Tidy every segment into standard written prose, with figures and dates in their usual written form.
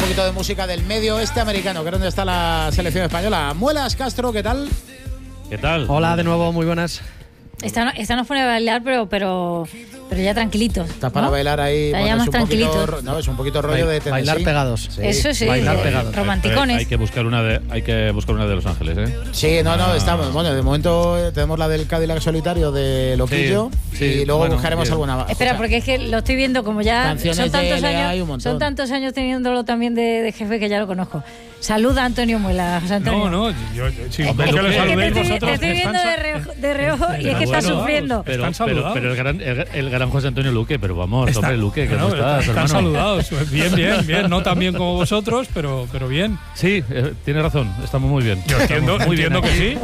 poquito de música del medio oeste americano, que es donde está la selección española. Muelas Castro, ¿qué tal? ¿Qué tal? Hola de nuevo, muy buenas. Esta nos pone a bailar, pero ya tranquilitos. Está para bailar ahí. Está ya más tranquilitos. No, es un poquito rollo de Tennessee. Bailar pegados. Sí. Eso sí, bailar pegados. romanticones. Hay que buscar una de Los Ángeles, ¿eh? Sí, no, estamos. Bueno, de momento tenemos la del Cadillac solitario de Loquillo sí, y luego bueno, buscaremos bien. alguna más. Espera, porque es que lo estoy viendo como ya Canciones son tantos de LA hay un años, montón. son tantos años teniéndolo también de jefe que ya lo conozco. Saluda a Antonio Muela, José Antonio. No, yo sí, Hombre, porque lo lo que- saludéis te vosotros. estoy viendo de reojo y es que está Bueno, sufriendo. Pero Están saludados. el gran José Antonio Luque, pero vamos, hombre, Luque, ¿cómo estás, están hermano? saludados. Bien. No tan bien como vosotros, pero bien. Sí, tiene razón, estamos muy bien. Yo entiendo que sí.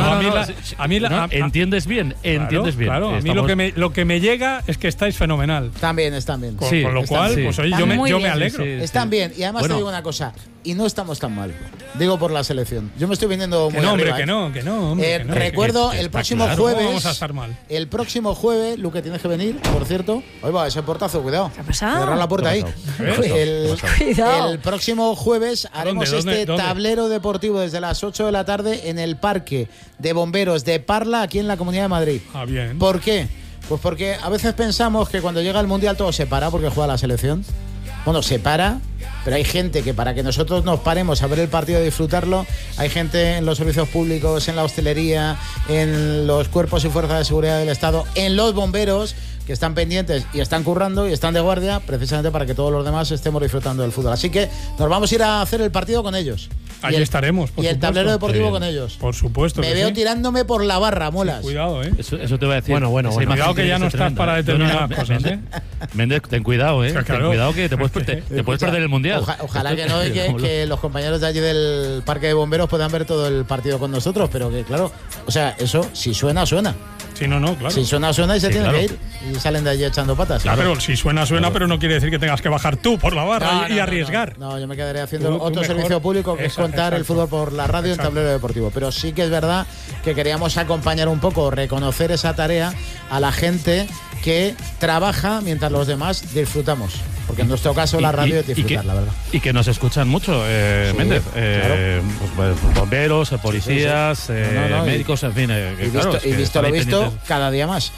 Entiendes bien, entiendes bien. Claro, a mí lo que me llega es que estáis fenomenal. Están bien. Con, Sí, con lo están cual, bien. pues oye, Están yo me muy bien. alegro. Sí. Están bien. Y además Bueno. te digo una cosa. Y no estamos tan mal. Digo por la selección. Yo me estoy viniendo muy Que no, hombre, arriba, que no. Hombre, que no. Recuerdo que el está próximo claro. jueves. ¿Cómo vamos a estar mal? El próximo jueves, Luque, tienes que venir, por cierto. Ahí va, ese portazo, cuidado. ¿Qué ha pasado? Cerrar la puerta ahí. ¿Qué ha pasado? Cuidado. El próximo jueves haremos ¿Dónde? tablero deportivo desde las 8 de la tarde en el Parque de Bomberos de Parla, aquí en la Comunidad de Madrid. Ah, bien. ¿Por qué? Pues porque a veces pensamos que cuando llega el Mundial todo se para porque juega la selección. Bueno, se para, pero hay gente que para que nosotros nos paremos a ver el partido y disfrutarlo, hay gente en los servicios públicos, en la hostelería, en los cuerpos y fuerzas de seguridad del Estado, en los bomberos, que están pendientes y están currando y están de guardia, precisamente para que todos los demás estemos disfrutando del fútbol. Así que nos vamos a ir a hacer el partido con ellos. Allí estaremos, por Y el supuesto. tablero deportivo Bien. con ellos. Por supuesto. Me que veo sí. tirándome por la barra, Muelas. Cuidado, Eso te voy a decir. Bueno. Esa imagen Cuidado que tiene ya no ser estás tremenda. para determinadas cosas, ¿eh? Méndez, ten cuidado, Claro. Ten cuidado que te puedes perder el Mundial. Ojalá que no, y que los compañeros de allí del Parque de Bomberos puedan ver todo el partido con nosotros, pero que claro, o sea, eso si suena, suena. Sí, no, claro. Si suena y se Sí, tienen claro. que ir y salen de allí echando patas. Claro, pero si suena, pero no quiere decir que tengas que bajar tú por la barra y No, arriesgar. No, yo me quedaré haciendo Tú otro mejor. servicio público que es contar el fútbol por la radio en tablero deportivo. Pero sí que es verdad que queríamos acompañar un poco, reconocer esa tarea a la gente que trabaja mientras los demás disfrutamos. Porque en nuestro caso la radio es disfrutar, la verdad. Y que nos escuchan mucho, Sí, Méndez. claro. Pues, bomberos, policías, No, médicos, en fin. Y visto lo visto, cada día más.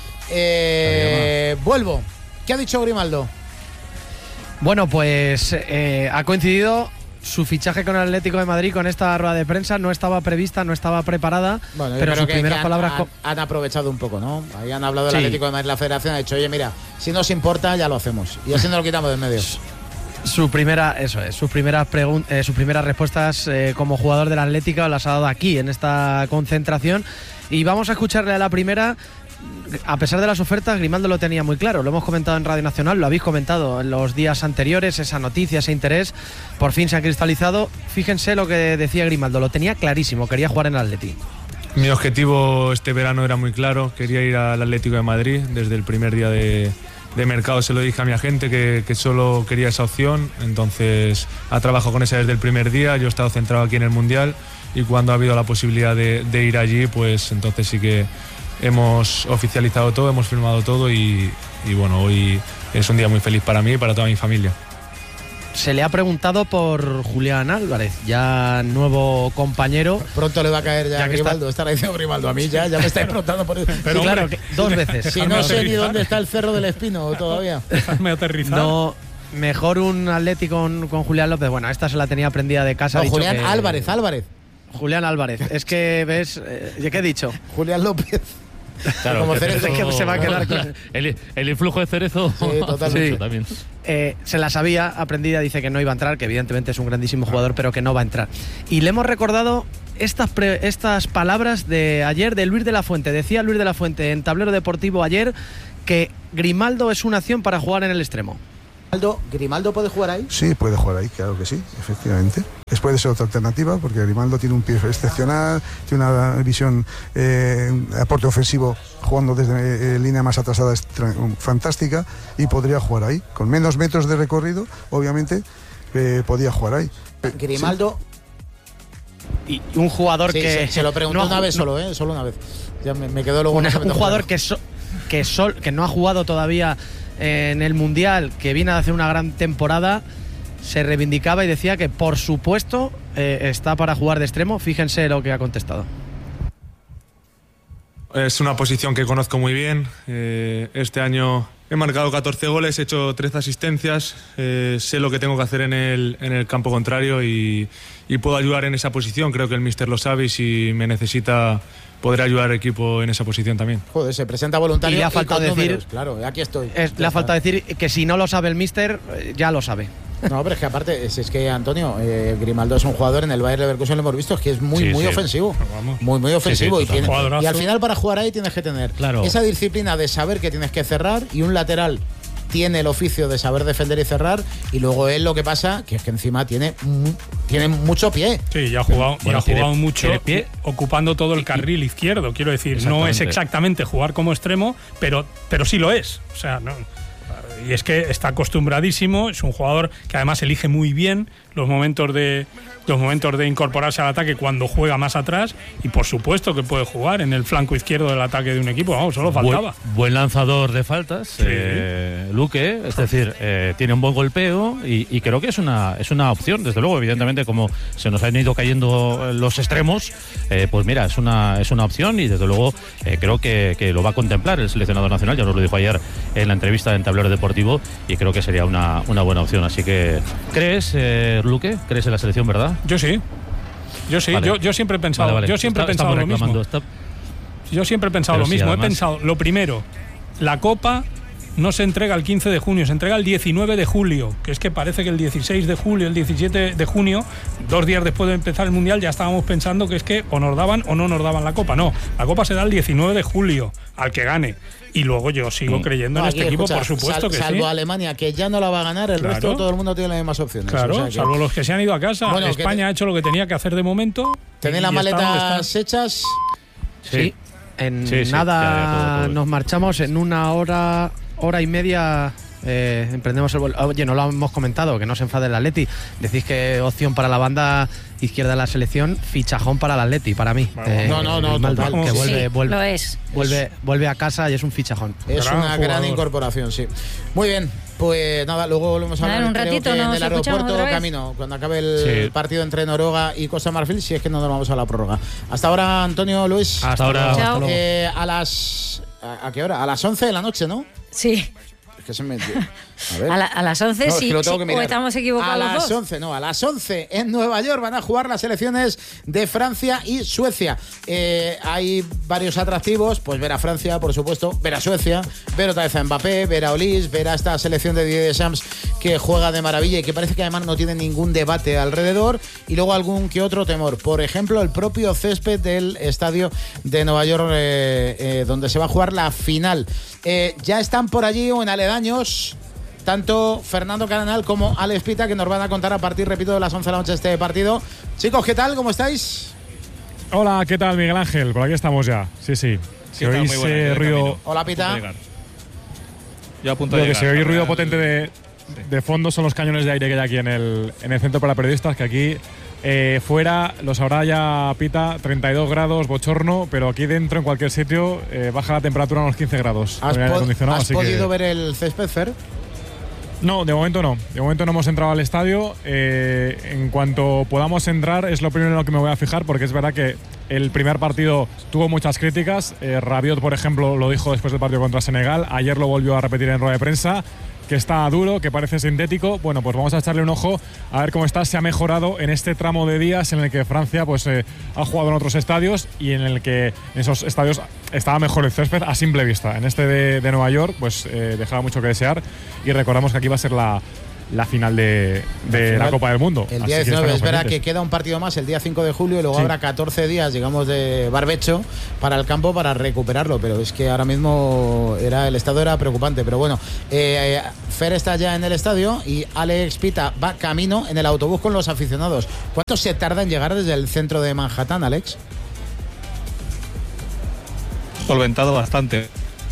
Vuelvo. ¿Qué ha dicho Grimaldo? Bueno, pues ha coincidido su fichaje con el Atlético de Madrid con esta rueda de prensa. No estaba prevista, no estaba preparada, Bueno, yo pero creo sus que primeras palabras... han aprovechado un poco, ¿no? Ahí han hablado del Sí. Atlético de Madrid, la Federación ha dicho, oye, mira, si nos importa, ya lo hacemos. Y así nos lo quitamos de en medio. Sus primeras respuestas como jugador del Atlético las ha dado aquí, en esta concentración. Y vamos a escucharle a la primera. A pesar de las ofertas, Grimaldo lo tenía muy claro. Lo hemos comentado en Radio Nacional, lo habéis comentado en los días anteriores, esa noticia, ese interés, por fin se ha cristalizado. Fíjense lo que decía Grimaldo, lo tenía clarísimo, quería jugar en el Atleti. Mi objetivo este verano era muy claro, quería ir al Atlético de Madrid. Desde el primer día de mercado se lo dije a mi agente que solo quería esa opción, entonces ha trabajado con esa desde el primer día. Yo he estado centrado aquí en el Mundial y cuando ha habido la posibilidad de ir allí, pues entonces sí que hemos oficializado todo, hemos firmado todo y bueno, hoy es un día muy feliz para mí y para toda mi familia. Se le ha preguntado por Julián Álvarez, ya nuevo compañero. Pronto le va a caer ya a que Grimaldo. Estará diciendo Grimaldo a mí, ya me estáis preguntando por eso. Pero, Sí, claro, hombre, que 2 veces. Si no sé ni dónde está el Cerro del Espino todavía. Déjame aterrizar. No, mejor un Atleti con Julián López. Bueno, esta se la tenía aprendida de casa. No, ha dicho Julián que- Álvarez. Julián Álvarez. Es que ves, ¿qué he dicho? Julián López. Claro, Como que Cerezo. Es que se va a quedar con- el influjo de Cerezo Sí, totalmente. mucho también. Se la sabía aprendida, dice que no iba a entrar, que evidentemente es un grandísimo jugador, pero que no va a entrar. Y le hemos recordado estas palabras de ayer de Luis de la Fuente. Decía Luis de la Fuente en Tablero Deportivo ayer que Grimaldo es una opción para jugar en el extremo. ¿Grimaldo puede jugar ahí? Sí, puede jugar ahí, claro que sí, efectivamente. Puede ser otra alternativa porque Grimaldo tiene un pie excepcional, tiene una visión, aporte ofensivo jugando desde línea más atrasada es fantástica y podría jugar ahí. Con menos metros de recorrido, obviamente, podía jugar ahí. Grimaldo. Y un jugador Sí, que... se lo pregunté no ha una vez ju- solo, solo una vez. Ya me quedó luego. un no se me jugador tocó. que no ha jugado todavía en el Mundial, que viene a hacer una gran temporada. se reivindicaba y decía que por supuesto está para jugar de extremo. Fíjense lo que ha contestado. Es una posición que conozco muy bien. Este año he marcado 14 goles, he hecho 13 asistencias. Sé lo que tengo que hacer en el campo contrario y puedo ayudar en esa posición. Creo que el míster lo sabe y si me necesita podré ayudar al equipo en esa posición también. Joder, se presenta voluntario. Y le ha faltado decir, números. Claro, aquí estoy. Le ha faltado decir que si no lo sabe el míster, ya lo sabe. No, pero es que aparte, es que Antonio, Grimaldo es un jugador, en el Bayer Leverkusen lo hemos visto, es que es muy ofensivo. Muy ofensivo. Sí, y al final para jugar ahí tienes que tener esa disciplina de saber que tienes que cerrar, y un lateral tiene el oficio de saber defender y cerrar, y luego él lo que pasa que es que encima tiene mucho pie. Sí, ya ha jugado mucho pie, ocupando todo el carril izquierdo, quiero decir, no es exactamente jugar como extremo, pero sí lo es. O sea, no. Y es que está acostumbradísimo, es un jugador que además elige muy bien los momentos de incorporarse al ataque cuando juega más atrás, y por supuesto que puede jugar en el flanco izquierdo del ataque de un equipo, vamos, solo faltaba. Buen lanzador de faltas, sí. Luque, es decir, tiene un buen golpeo y creo que es una opción, desde luego, evidentemente, como se nos han ido cayendo los extremos, pues mira, es una opción, y desde luego creo que lo va a contemplar el seleccionador nacional, ya nos lo dijo ayer en la entrevista en Tablero Deportivo, y creo que sería una buena opción. Así que, ¿crees, Luque? ¿Crees en la selección, verdad? Yo sí. Vale. Yo siempre he pensado, vale. Yo siempre he pensado lo mismo. Yo siempre he pensado lo mismo. Además, he pensado, lo primero, la Copa no se entrega el 15 de junio, se entrega el 19 de julio, que es que parece que el 16 de julio, el 17 de junio, 2 días después de empezar el Mundial, ya estábamos pensando que es que o nos daban o no nos daban la Copa. No, la Copa se da el 19 de julio al que gane. Y luego yo sigo creyendo en este equipo, por supuesto que sí. Salvo Alemania, que ya no la va a ganar, el resto de todo el mundo tiene las mismas opciones. Claro, o sea que, salvo los que se han ido a casa. Bueno, España ha hecho lo que tenía que hacer de momento. ¿Tenéis las maletas hechas? Sí. En nada todo. Nos marchamos en una hora y media. Emprendemos el vuelo. Oye, no lo hemos comentado, que no se enfade el Atleti. Decís que opción para la banda izquierda de la selección, fichajón para el Atleti, para mí. No, total. Sí, Que lo es. Vuelve a casa y es un fichajón. Es una gran incorporación, sí. Muy bien, pues nada, luego volvemos a hablar en un ratito, en el aeropuerto camino, cuando acabe el partido entre Noruega y Costa Marfil, si es que no nos vamos a la prórroga. Hasta ahora, Antonio, Luis. Hasta ahora. Chao. ¿A qué hora? A las 11 de la noche, ¿no? Sí. Que se me... A las 11 sí, o estamos equivocados los dos. A las 11 en Nueva York van a jugar las selecciones de Francia y Suecia. Hay varios atractivos, pues ver a Francia, por supuesto, ver a Suecia, ver otra vez a Mbappé, ver a Olise, ver a esta selección de Didier Deschamps que juega de maravilla y que parece que además no tiene ningún debate alrededor, y luego algún que otro temor. Por ejemplo, el propio césped del estadio de Nueva York, donde se va a jugar la final. Ya están por allí o en aledaños tanto Fernando Caranal como Alex Pita, que nos van a contar a partir, repito, de las 11 de la noche este partido. Chicos, ¿qué tal? ¿Cómo estáis? Hola, ¿qué tal, Miguel Ángel? Por aquí estamos ya. Sí. Si oís ruido... Hola, Pita. Yo apunto a llegar. Si oís ruido potente de fondo son los cañones de aire que hay aquí en el centro para periodistas, que aquí fuera, lo sabrá ya Pita, 32 grados, bochorno, pero aquí dentro, en cualquier sitio, baja la temperatura a unos 15 grados. ¿Has podido ver el césped, Fer? No, de momento no. De momento no hemos entrado al estadio. En cuanto podamos entrar, es lo primero en lo que me voy a fijar, porque es verdad que el primer partido tuvo muchas críticas. Rabiot, por ejemplo, lo dijo después del partido contra Senegal. Ayer lo volvió a repetir en rueda de prensa, que está duro, que parece sintético. Bueno, pues vamos a echarle un ojo a ver cómo está. Se ha mejorado en este tramo de días en el que Francia pues ha jugado en otros estadios y en el que en esos estadios estaba mejor el césped a simple vista. En este de Nueva York pues dejaba mucho que desear, y recordamos que aquí va a ser la final de la Copa del Mundo. El día 19, es verdad que queda un partido más el día 5 de julio y luego habrá 14 días, digamos, de barbecho para el campo para recuperarlo, pero es que ahora mismo el estado era preocupante. Pero bueno, Fer está ya en el estadio y Alex Pita va camino en el autobús con los aficionados. ¿Cuánto se tarda en llegar desde el centro de Manhattan, Alex? Solventado bastante.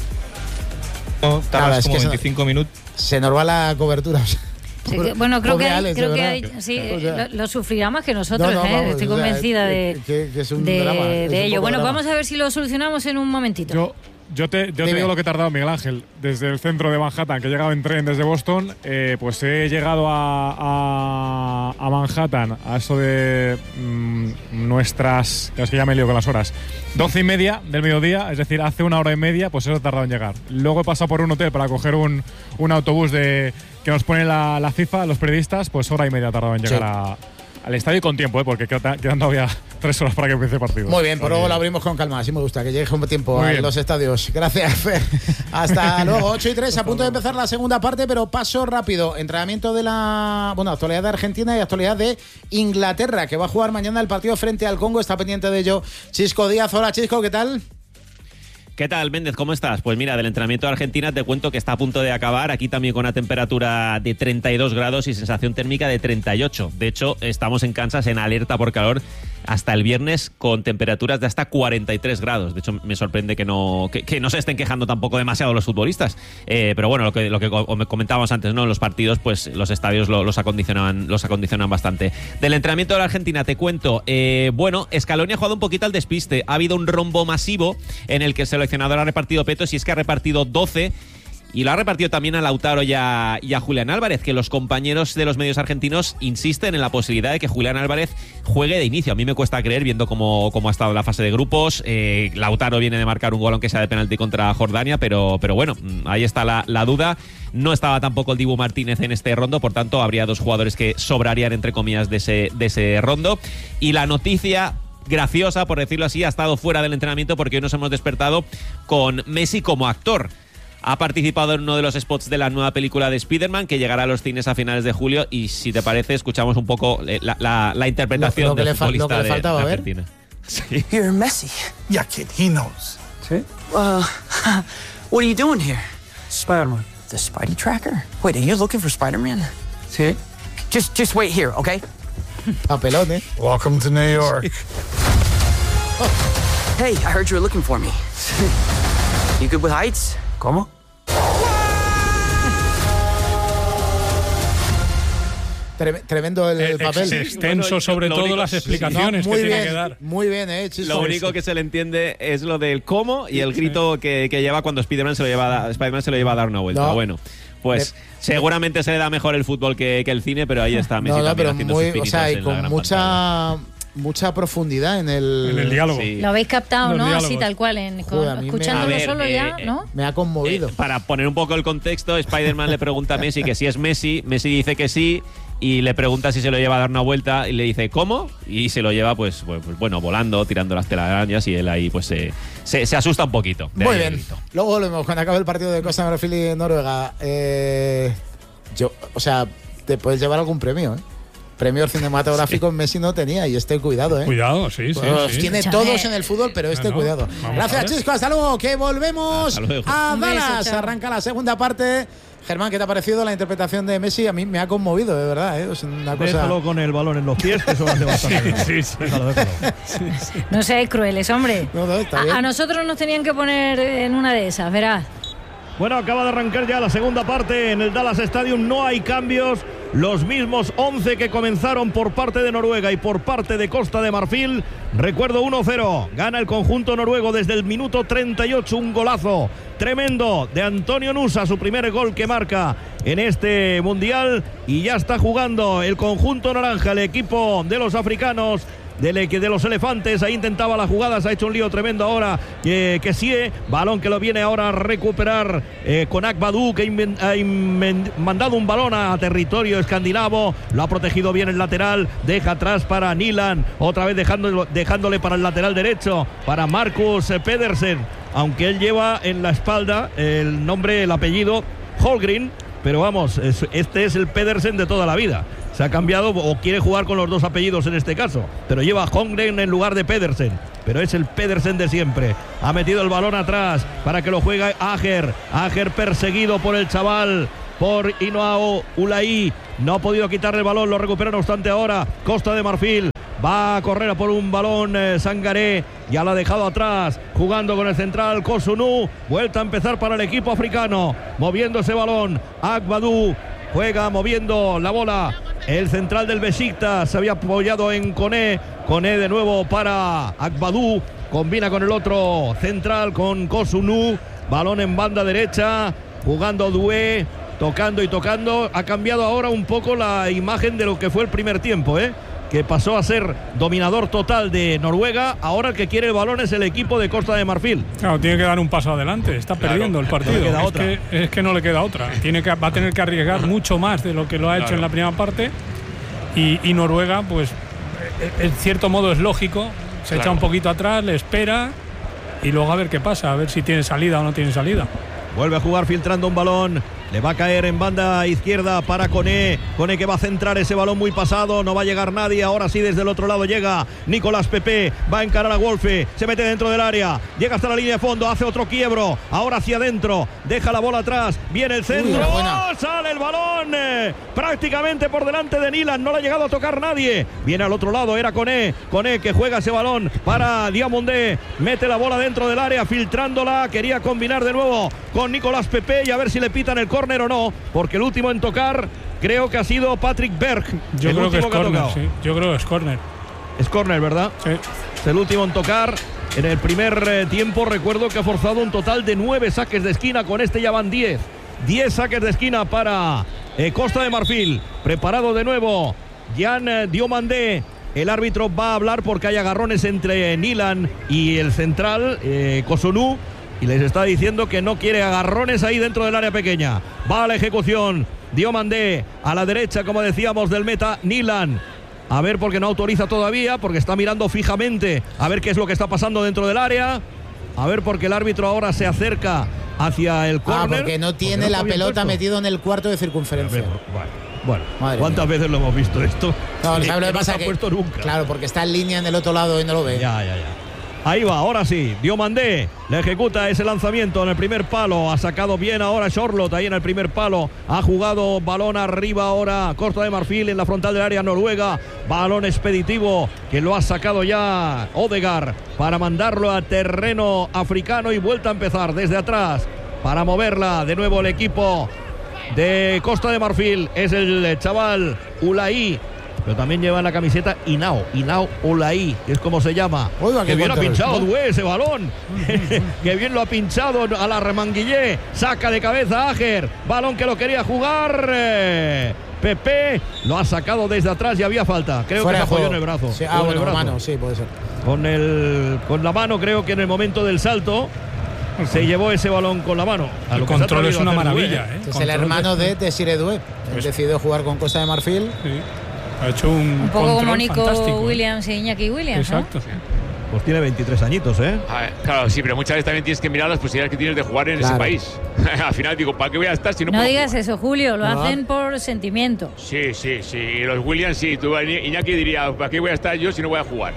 Tardas como 25 minutos. Se nos va la cobertura. Sí, bueno, creo que Alex, sí, lo sufrirá más que nosotros, vamos, estoy convencida que es un drama, de ello. Bueno, drama. vamos a ver si lo solucionamos en un momentito. Yo te digo lo que he tardado, Miguel Ángel, desde el centro de Manhattan, que he llegado en tren desde Boston, pues he llegado a Manhattan a eso de nuestras, es que ya me lío con las horas, 12:30 del mediodía, es decir, hace 1 hora y media, pues eso he tardado en llegar. Luego he pasado por un hotel para coger un autobús que nos pone la FIFA, los periodistas, pues 1 hora y media he tardado en llegar al estadio, y con tiempo, porque quedan todavía 3 horas para que empiece el partido. Muy bien, por luego lo abrimos con calma, así me gusta, que llegue un tiempo a los estadios. Gracias, Fer. Hasta luego, 8:03, a punto de empezar la segunda parte, pero paso rápido. Entrenamiento de actualidad de Argentina y actualidad de Inglaterra, que va a jugar mañana el partido frente al Congo. Está pendiente de ello Chisco Díaz. Hola, Chisco, ¿qué tal? ¿Qué tal, Méndez? ¿Cómo estás? Pues mira, del entrenamiento de Argentina te cuento que está a punto de acabar. Aquí también con una temperatura de 32 grados y sensación térmica de 38. De hecho, estamos en Kansas en alerta por calor hasta el viernes con temperaturas de hasta 43 grados. De hecho, me sorprende que no se estén quejando tampoco demasiado los futbolistas. Pero bueno, lo que comentábamos antes, ¿no? En los partidos, pues los estadios los acondicionan bastante. Del entrenamiento de la Argentina te cuento, Scaloni ha jugado un poquito al despiste. Ha habido un rombo masivo en el que el seleccionador ha repartido petos, y es que ha repartido 12. Y lo ha repartido también a Lautaro y a Julián Álvarez, que los compañeros de los medios argentinos insisten en la posibilidad de que Julián Álvarez juegue de inicio. A mí me cuesta creer, viendo cómo ha estado la fase de grupos. Lautaro viene de marcar un gol, aunque sea de penalti, contra Jordania, pero bueno, ahí está la duda. No estaba tampoco el Dibu Martínez en este rondo, por tanto habría 2 jugadores que sobrarían, entre comillas, de ese rondo. Y la noticia graciosa, por decirlo así, ha estado fuera del entrenamiento, porque hoy nos hemos despertado con Messi como actor. Ha participado en uno de los spots de la nueva película de Spider-Man, que llegará a los cines a finales de julio, y si te parece, escuchamos un poco la interpretación del futbolista de Argentina. Sí. You're Messi. Yeah, kid, he knows. ¿Sí? What are you doing here? Spider-Man. The Spidey tracker? Wait, are you looking for Spider-Man? Sí. Just wait here, okay? Papelón, ¿eh? Welcome to New York. Hey, I heard you were looking for me. You good with heights? ¿Cómo? Tremendo el papel. Extenso, sobre todo las explicaciones que tiene que dar. Muy bien, Chisco. Lo único que se le entiende es lo del cómo y el grito que lleva cuando Spider-Man se lo lleva a dar una vuelta. No. Bueno, pues seguramente se le da mejor el fútbol que el cine, pero ahí está Messi también haciendo sus pinitos, y con mucha profundidad en el diálogo. Sí. Lo habéis captado, ¿no? Así tal cual, escuchándolo solo ya, ¿no? Me ha conmovido. Para poner un poco el contexto, Spider-Man le pregunta a Messi que si es Messi dice que sí, y le pregunta si se lo lleva a dar una vuelta, y le dice ¿cómo? Y se lo lleva pues volando, tirando las telarañas, y él ahí pues se asusta un poquito. Muy bien. Luego volvemos cuando acabe el partido de Costa de Marfil y Noruega. Te puedes llevar algún premio, ¿eh? Premio cinematográfico en Messi no tenía, y cuidado, ¿eh? Cuidado, sí. Tiene todos en el fútbol, pero cuidado. Gracias, Chisco, hasta luego, que volvemos a Dallas. Arranca la segunda parte. Germán, ¿qué te ha parecido la interpretación de Messi? A mí me ha conmovido, de verdad, ¿eh? Es una cosa... Déjalo con el balón en los pies, que eso hace bastante. Sí. Déjalo. No seáis crueles, hombre. No, está bien. A nosotros nos tenían que poner en una de esas, verás. Bueno, acaba de arrancar ya la segunda parte en el Dallas Stadium. No hay cambios. Los mismos 11 que comenzaron por parte de Noruega y por parte de Costa de Marfil. Recuerdo, 1-0. Gana el conjunto noruego desde el minuto 38. Un golazo tremendo de Antonio Nusa, su primer gol que marca en este mundial. Y ya está jugando el conjunto naranja, el equipo de los africanos, de los elefantes. Ahí intentaba la jugada, se ha hecho un lío tremendo ahora que sí, balón que lo viene ahora a recuperar con Akbadou, que ha mandado un balón a territorio escandinavo, lo ha protegido bien el lateral, deja atrás para Nilan, otra vez dejándole para el lateral derecho, para Marcus Pedersen, aunque él lleva en la espalda el nombre, el apellido Holmgren, pero vamos, este es el Pedersen de toda la vida. Se ha cambiado o quiere jugar con los dos apellidos en este caso, pero lleva Holmgren en lugar de Pedersen, pero es el Pedersen de siempre. Ha metido el balón atrás para que lo juegue Ager perseguido por el chaval, por Inoao Ulai, no ha podido quitarle el balón, lo recupera no obstante ahora Costa de Marfil. Va a correr por un balón Sangaré, ya lo ha dejado atrás, jugando con el central Kosunu, vuelta a empezar para el equipo africano, moviendo ese balón, Akbadou juega moviendo la bola, el central del Besiktas se había apoyado en Koné de nuevo para Akbadou, combina con el otro central, con Kosunu, balón en banda derecha, jugando Doué, tocando y tocando. Ha cambiado ahora un poco la imagen de lo que fue el primer tiempo, que pasó a ser dominador total de Noruega. Ahora el que quiere el balón es el equipo de Costa de Marfil. Claro, tiene que dar un paso adelante, está perdiendo el partido. Es que no le queda otra. Va a tener que arriesgar mucho más de lo que lo ha hecho en la primera parte. Y Noruega, pues, en cierto modo es lógico, se echa un poquito atrás, le espera y luego a ver qué pasa, a ver si tiene salida o no tiene salida. Vuelve a jugar filtrando un balón. Le va a caer en banda izquierda para Koné. Koné que va a centrar ese balón muy pasado. No va a llegar nadie. Ahora sí, desde el otro lado llega Nicolás Pepe. Va a encarar a Wolfe. Se mete dentro del área. Llega hasta la línea de fondo. Hace otro quiebro. Ahora hacia adentro. Deja la bola atrás. Viene el centro. Sale el balón. Prácticamente por delante de Nilan. No le ha llegado a tocar nadie. Viene al otro lado. Era Koné. Koné que juega ese balón para Diamondé. Mete la bola dentro del área. Filtrándola. Quería combinar de nuevo con Nicolás Pepe. Y a ver si le pitan el córner o no, porque el último en tocar creo que ha sido Patrick Berg. Yo creo que es córner, sí. Yo creo que es córner. Es córner, ¿verdad? Sí. Es el último en tocar. En el primer tiempo recuerdo que ha forzado un total de 9 saques de esquina. Con este ya van 10. 10 saques de esquina para Costa de Marfil. Preparado de nuevo Jan Diomandé. El árbitro va a hablar porque hay agarrones entre Nilan y el central Kosunu. Y les está diciendo que no quiere agarrones ahí dentro del área pequeña. Va a la ejecución. Diomandé a la derecha, como decíamos, del meta Nilan. A ver, porque no autoriza todavía, porque está mirando fijamente a ver qué es lo que está pasando dentro del área. A ver, porque el árbitro ahora se acerca hacia el córner. Porque no tiene la pelota metido en el cuarto de circunferencia. Bueno, ¿cuántas veces lo hemos visto esto? No, ¿sabes lo que pasa? No se ha puesto nunca. Claro, porque está en línea en el otro lado y no lo ve. Ya. Ahí va, ahora sí, Diomandé le ejecuta ese lanzamiento en el primer palo. Ha sacado bien ahora Charlotte ahí en el primer palo. Ha jugado balón arriba ahora Costa de Marfil en la frontal del área noruega. Balón expeditivo que lo ha sacado ya Odegaard para mandarlo a terreno africano y vuelta a empezar desde atrás para moverla de nuevo el equipo de Costa de Marfil. Es el chaval Ulaí, pero también lleva en la camiseta Inao Olaí, que es como se llama. Oiga, que bien ha pinchado Doué ese balón. Que bien lo ha pinchado a la Remanguillé. Saca de cabeza Ager. Balón que lo quería jugar. Pepe lo ha sacado desde atrás y había falta. Creo que se apoyó en el brazo. Sí, mano, sí, puede ser. Con la mano, creo que en el momento del salto se llevó ese balón con la mano. El control es una maravilla. Es el hermano de Desiré Doué. Él decidió jugar con Costa de Marfil. Sí. Ha hecho un poco como Nico fantástico. Williams y Iñaki Williams. Exacto. ¿no? Pues tiene 23 añitos, ¿eh? Claro, sí, pero muchas veces también tienes que mirar las posibilidades que tienes de jugar en ese país. Al final digo, ¿para qué voy a estar si no puedo digas jugar? eso, Julio, lo hacen por sentimiento. Sí. Y los Williams, sí. Tú, Iñaki diría, ¿para qué voy a estar yo si no voy a jugar?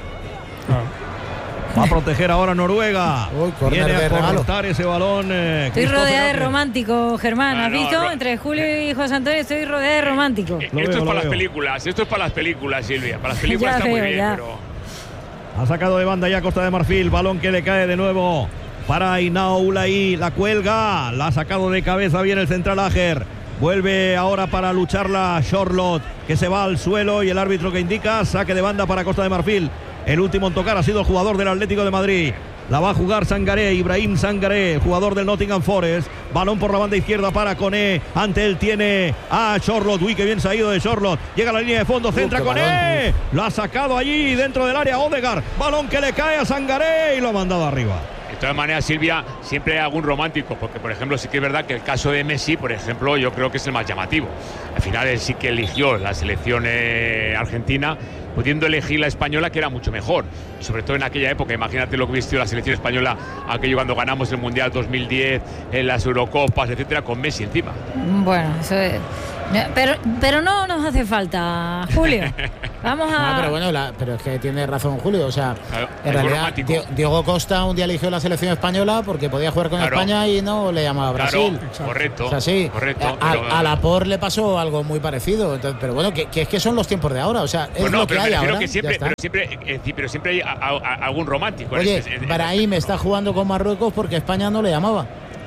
Va a proteger ahora Noruega. Viene a cortar ese balón. Estoy rodeada de romántico, Germán. ¿Has visto? Entre Julio y José Antonio estoy rodeada de romántico. Esto es para las películas. Esto es para las películas, Silvia. Para las películas está muy bien, pero... Ha sacado de banda ya Costa de Marfil. Balón que le cae de nuevo para Inao Ulaí. La cuelga. La ha sacado de cabeza bien el central Ager. Vuelve ahora para lucharla Charlotte, que se va al suelo y el árbitro que indica saque de banda para Costa de Marfil. El último en tocar ha sido el jugador del Atlético de Madrid. La va a jugar Sangaré, Ibrahim Sangaré, jugador del Nottingham Forest. Balón por la banda izquierda para Koné. Ante él tiene a Charlotte. Uy, qué bien se ha ido de Charlotte. Llega a la línea de fondo, centra Koné. Lo ha sacado allí dentro del área Odegaard. Balón que le cae a Sangaré y lo ha mandado arriba. De todas maneras, Silvia, siempre hay algún romántico, porque por ejemplo sí que es verdad que el caso de Messi, por ejemplo, yo creo que es el más llamativo. Al final él sí que eligió la selección argentina, pudiendo elegir la española, que era mucho mejor, sobre todo en aquella época. Imagínate lo que vistió la selección española aquello cuando ganamos el Mundial 2010, en las Eurocopas, etcétera, con Messi encima. Bueno, eso es... Pero no nos hace falta, Julio. Vamos a... No, pero bueno, pero es que tiene razón Julio. O sea, claro, en realidad Diego Costa un día eligió la selección española porque podía jugar con España y no le llamaba a Brasil. Claro, correcto. O sea, sí. Correcto, a Laporte le pasó algo muy parecido. Entonces, pero bueno, que es que son los tiempos de ahora. O sea, es pues no, lo que hay ahora. Que siempre, pero siempre hay algún romántico. Oye, Brahim está jugando con Marruecos porque España no le llamaba.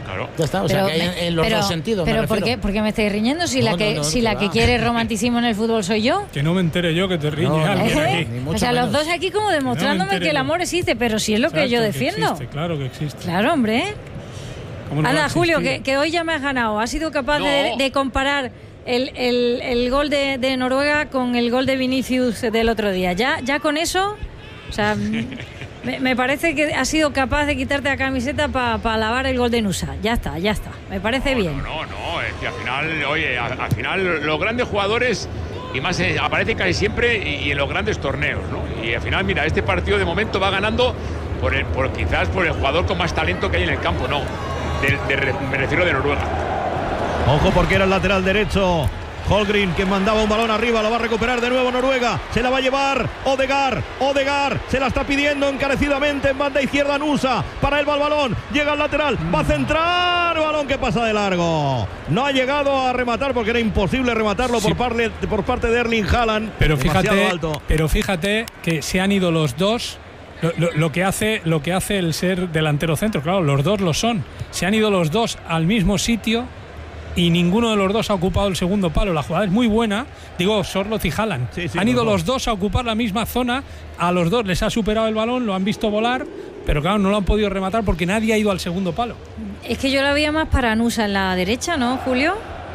Claro. Ya está, o sea, que hay en los dos sentidos. Pero ¿por qué me estáis riñendo? Si la que quiere romanticismo en el fútbol soy yo. Que no me entere yo que te riñe alguien aquí. O sea, los dos aquí como demostrándome que el amor existe, pero si es lo que yo defiendo. Claro que existe. Claro, hombre. Anda, Julio, existir? que hoy ya me has ganado. ¿Has sido capaz de comparar el gol de Noruega con el gol de Vinicius del otro día? Ya con eso, o sea, me parece que has sido capaz de quitarte la camiseta para alabar el gol de Nusa. Ya está. Me parece bien. No, es que al final, oye, al final los grandes jugadores, y más aparecen casi siempre y en los grandes torneos, ¿no? Y al final, mira, este partido de momento va ganando quizás por el jugador con más talento que hay en el campo, no. Me refiero de Noruega. Ojo porque era el lateral derecho Holmgren, que mandaba un balón arriba, lo va a recuperar de nuevo Noruega, se la va a llevar Odegaard, se la está pidiendo encarecidamente en banda izquierda Nusa, para él va el balón, llega al lateral, va a centrar, balón que pasa de largo, no ha llegado a rematar porque era imposible rematarlo por parte de Erling Haaland, pero fíjate que se han ido los dos. Lo que hace el ser delantero centro, claro, los dos lo son. Se han ido los dos al mismo sitio y ninguno de los dos ha ocupado el segundo palo. La jugada es muy buena, digo, Sorloth y Haaland. Han ido los dos a ocupar la misma zona, a los dos les ha superado el balón, lo han visto volar, pero claro, no lo han podido rematar porque nadie ha ido al segundo palo. Es que yo la veía más para Nusa en la derecha, ¿no, Julio?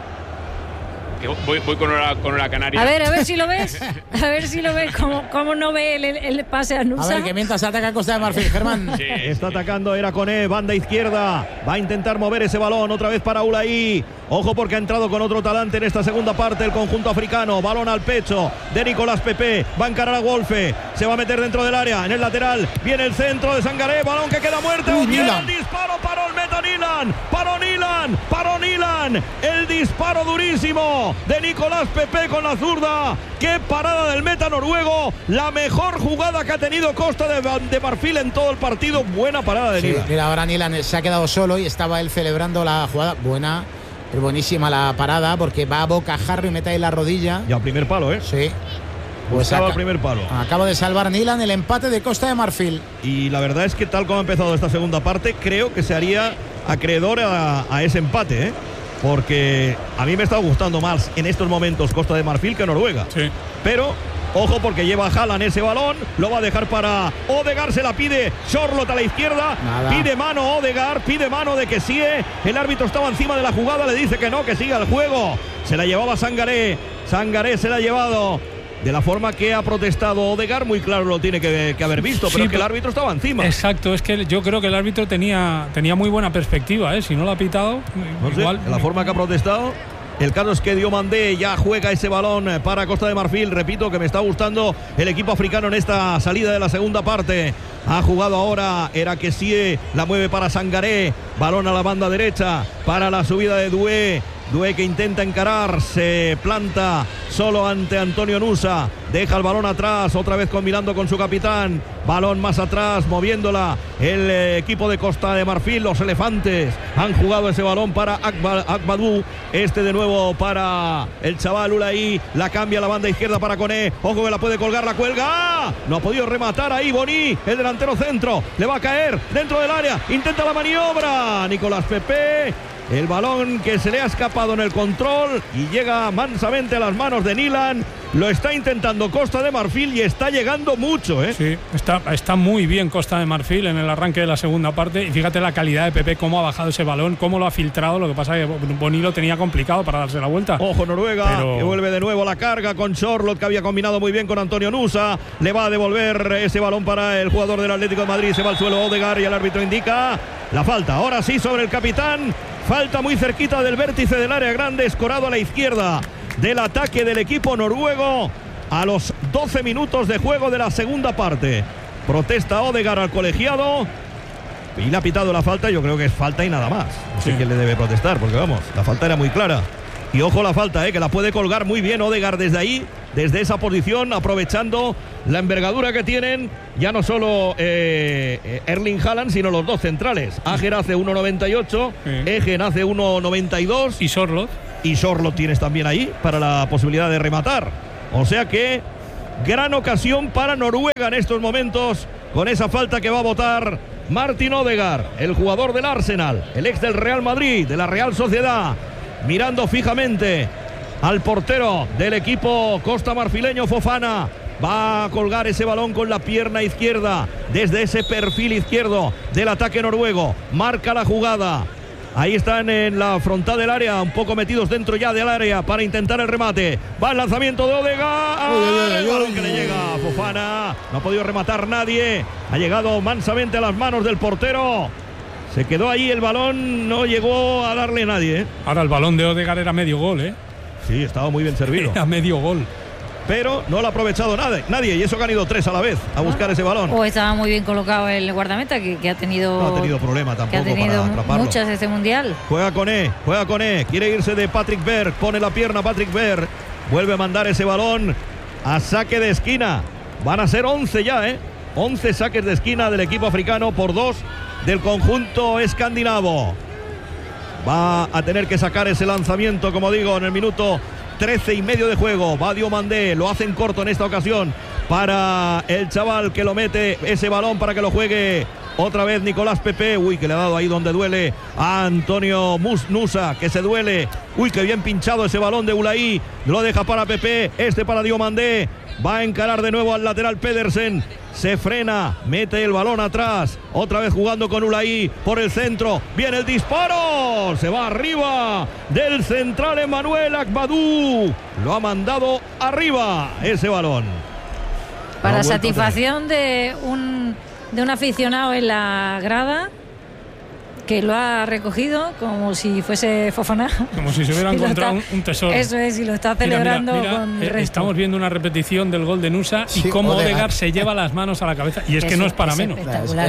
Voy con una canaria. A ver si lo ves. A ver si lo ves. ¿Cómo no ve el pase a Nusa? A ver, que mientras ataca Costa de Marfil, Germán. Está atacando Erakoné, banda izquierda. Va a intentar mover ese balón otra vez para Ulaí. Ojo porque ha entrado con otro talante en esta segunda parte el conjunto africano. Balón al pecho de Nicolás Pepe. Va a encarar a Wolfe. Se va a meter dentro del área. En el lateral viene el centro de Sangaré. Balón que queda muerto. El disparo para el meta Nilan. Para Nilan. El disparo durísimo de Nicolás Pepe con la zurda. Qué parada del meta noruego. La mejor jugada que ha tenido Costa de Marfil en todo el partido. Buena parada de Nilan. Mira, ahora Nilan se ha quedado solo y estaba él celebrando la jugada. Es buenísima la parada porque va a bocajarro y mete ahí la rodilla. Y al primer palo, ¿eh? Sí. Pues al primer palo. Acaba de salvar Nilan el empate de Costa de Marfil. Y la verdad es que tal como ha empezado esta segunda parte, creo que se haría acreedor a ese empate, ¿eh? Porque a mí me está gustando más en estos momentos Costa de Marfil que Noruega. Sí. Pero ojo porque lleva Haaland ese balón, lo va a dejar para Odegaard, se la pide Sorloth a la izquierda. Nada. Pide mano Odegaard, pide mano de Kessie. El árbitro estaba encima de la jugada, le dice que no, que siga el juego. Se la llevaba Sangaré se la ha llevado. De la forma que ha protestado Odegaard, muy claro lo tiene que haber visto, pero es que el árbitro estaba encima. Exacto, es que yo creo que el árbitro tenía muy buena perspectiva, ¿eh? Si no lo ha pitado, no igual. Sé, de la forma que ha protestado. El caso es que Diomandé ya juega ese balón para Costa de Marfil. Repito que me está gustando el equipo africano en esta salida de la segunda parte. Ha jugado ahora Kessie, la mueve para Sangaré. Balón a la banda derecha para la subida de Doué que intenta encarar, se planta solo ante Antonio Nusa, deja el balón atrás, otra vez combinando con su capitán, balón más atrás, moviéndola el equipo de Costa de Marfil, los elefantes han jugado ese balón para Akbadou, de nuevo para el chaval Ulaí, la cambia a la banda izquierda para Koné, ojo que la puede colgar, la cuelga, no ha podido rematar ahí Boni, el delantero centro, le va a caer dentro del área, intenta la maniobra, Nicolás Pepe. El balón que se le ha escapado en el control y llega mansamente a las manos de Nilan. Lo está intentando Costa de Marfil y está llegando mucho, ¿eh? Sí, está muy bien Costa de Marfil en el arranque de la segunda parte. Y fíjate la calidad de Pepe, cómo ha bajado ese balón, cómo lo ha filtrado. Lo que pasa es que Boni lo tenía complicado para darse la vuelta. Ojo Noruega, que vuelve de nuevo la carga con Sorloth, que había combinado muy bien con Antonio Nusa. Le va a devolver ese balón para el jugador del Atlético de Madrid. Se va al suelo Odegaard y el árbitro indica la falta. Ahora sí sobre el capitán. Falta muy cerquita del vértice del área grande, escorado a la izquierda del ataque del equipo noruego a los 12 minutos de juego de la segunda parte. Protesta Odegaard al colegiado y le ha pitado la falta. Yo creo que es falta y nada más. No sé quién le debe protestar, porque vamos, la falta era muy clara. Y ojo la falta, que la puede colgar muy bien Odegaard desde ahí, desde esa posición, aprovechando la envergadura que tienen ya no solo Erling Haaland, sino los dos centrales. Ajer hace 1,98, Egen hace 1,92 y Sorloth tienes también ahí para la posibilidad de rematar. O sea que gran ocasión para Noruega en estos momentos, con esa falta que va a votar Martin Odegaard, el jugador del Arsenal, el ex del Real Madrid, de la Real Sociedad, mirando fijamente al portero del equipo costamarfileño, Fofana. Va a colgar ese balón con la pierna izquierda desde ese perfil izquierdo del ataque noruego. Marca la jugada. Ahí están en la frontal del área, un poco metidos dentro ya del área para intentar el remate. Va el lanzamiento de Odegaard. El balón que le llega a Fofana. No ha podido rematar nadie. Ha llegado mansamente a las manos del portero. Se quedó ahí el balón, no llegó a darle nadie. Ahora el balón de Odegaard era medio gol, ¿eh? Sí, estaba muy bien servido. Era medio gol. Pero no lo ha aprovechado nadie, y eso que han ido 3 a la vez a buscar ese balón. O estaba muy bien colocado el guardameta, que ha tenido... No ha tenido problema tampoco, que ha tenido para atraparlo. muchas este mundial. Juega con E, quiere irse de Patrick Berg, pone la pierna Patrick Berg, vuelve a mandar ese balón a saque de esquina. Van a ser 11 ya, 11 saques de esquina del equipo africano por 2 del conjunto escandinavo. Va a tener que sacar ese lanzamiento, como digo, en el minuto 13 y medio de juego. Va Diomandé, lo hacen corto en esta ocasión para el chaval que lo mete ese balón para que lo juegue otra vez Nicolás Pepe. Uy, que le ha dado ahí donde duele a Antonio Nusa, que se duele. Uy, que bien pinchado ese balón de Ulaí. Lo deja para Pepe, para Diomandé. Va a encarar de nuevo al lateral Pedersen. Se frena, mete el balón atrás. Otra vez jugando con Ulaí por el centro. Viene el disparo. Se va arriba del central Emmanuel Agbadou. Lo ha mandado arriba ese balón. Para satisfacción de un aficionado en la grada, que lo ha recogido como si fuese Fofana. Como si se hubiera encontrado un tesoro. Eso es, y lo está celebrando con el resto. Estamos viendo una repetición del gol de Nusa y cómo Odegaard se lleva las manos a la cabeza. Y es que no es para menos.